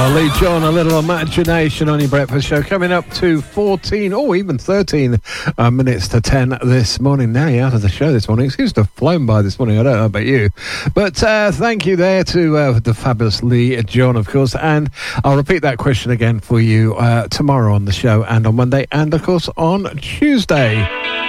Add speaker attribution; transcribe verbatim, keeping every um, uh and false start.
Speaker 1: Lee John, a little imagination on your breakfast show, coming up to fourteen, or oh, even thirteen uh, minutes to ten this morning. Now you're out of the show this morning. It seems to have flown by this morning. I don't know about you. But uh, thank you there to uh, the fabulous Lee John, of course. And I'll repeat that question again for you uh, tomorrow on the show, and on Monday, and of course on Tuesday.